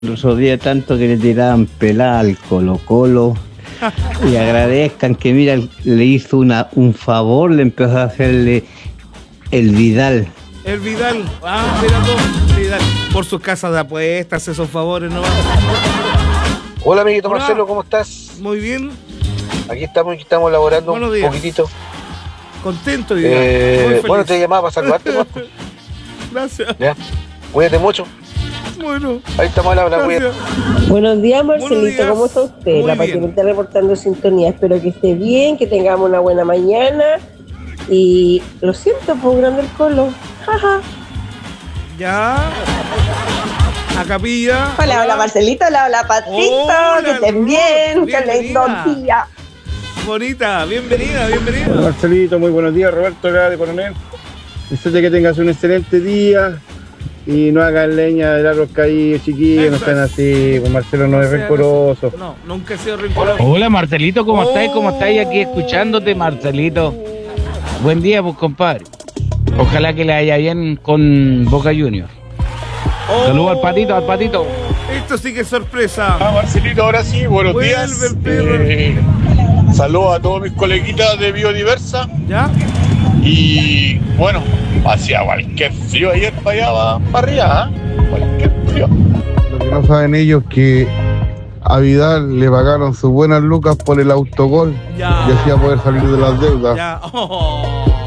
Los odié tanto que le tiraban pelada al Colo-Colo. Y agradezcan que, mira, le hizo un favor, le empezó a hacerle el Vidal. El Vidal. Ah, mira tú, Vidal. Por sus casas de apuestas, esos favores, ¿no? Hola, amiguito. Hola. Marcelo, ¿cómo estás? Muy bien. Aquí estamos elaborando Buenos un días. poquitito. Contento y muy feliz. Bueno, te llamaba para saludarte, Marco. Gracias. Ya. Cuídate mucho. Bueno, Ahí estamos al habla, cuídate. gracias. Buenos días, Marcelito, Buenos días. ¿cómo está usted? Muy La bien. Paquita reportando sintonía. Espero que esté bien, que tengamos una buena mañana. Y lo siento, por grande el colo. Jaja. Ya. A capilla. Hola, Marcelito, hola, Patito. Hola, Que estén Ruth. bien, que lindo Bienvenida. día. Bonita, bienvenida. Hola, Marcelito, muy buenos días. Roberto acá de Coronel. Deseo que tengas un excelente día y no hagan leña del árbol caído, chiquillos. Eso No están es. así, pues Marcelo no es rencoroso. No, nunca he sido rencoroso. Hola Marcelito, ¿cómo estáis? ¿Cómo Oh. estáis aquí escuchándote, Marcelito? Buen día, pues compadre. Ojalá que le vaya bien con Boca Juniors. Oh. Saludos al patito. Esto sí que es sorpresa. Marcelito, ahora sí, buenos Vuelve días. el perro. Saludos a todos mis coleguitas de Biodiversa. ¿Ya? Y bueno, hacía cualquier frío ayer para allá, para arriba, ¿eh? Cualquier frío. Lo que no saben ellos que a Vidal le pagaron sus buenas lucas por el autogol Ya. y así va a poder salir de las deudas. Ya. Oh.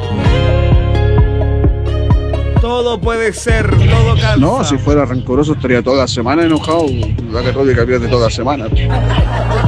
Todo puede ser, todo calza. No, si fuera rencoroso estaría toda la semana enojado. La Católica pierde toda la semana.